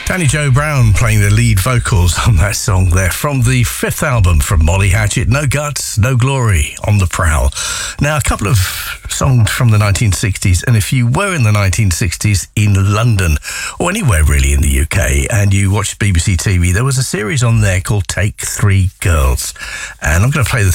Danny Joe Brown playing the lead vocals on that song there from the fifth album from Molly Hatchet, No Guts, No Glory, On the Prowl. Now, a couple of songs from the 1960s, and if you were in the 1960s in London, or anywhere really in the UK, and you watched BBC TV, there was a series on there called Take 3 Girls. And I'm going to play the